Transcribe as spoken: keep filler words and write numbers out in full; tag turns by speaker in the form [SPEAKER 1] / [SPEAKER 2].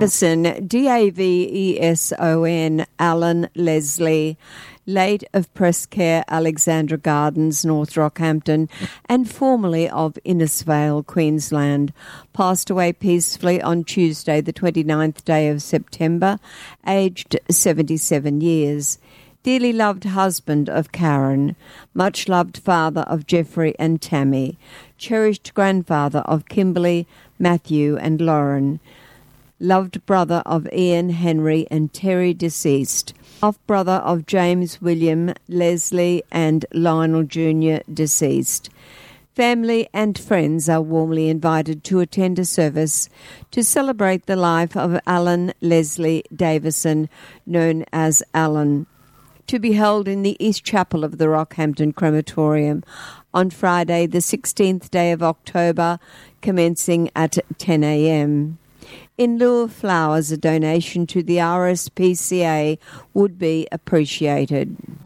[SPEAKER 1] Davison, D A V E S O N, Alan Leslie, late of Presscare Alexandra Gardens, North Rockhampton, and formerly of Innisfail, Queensland, passed away peacefully on Tuesday, the twenty-ninth day of September, aged seventy-seven years. Dearly loved husband of Karen, much loved father of Jeffrey and Tammy, cherished grandfather of Kimberly, Matthew and Lauren, loved brother of Ian, Henry and Terry deceased, half-brother of James, William, Leslie and Lionel Junior deceased. Family and friends are warmly invited to attend a service to celebrate the life of Alan Leslie Davison, known as Alan, to be held in the East Chapel of the Rockhampton Crematorium on Friday, the sixteenth day of October, commencing at ten a.m. In lieu of flowers, a donation to the R S P C A would be appreciated.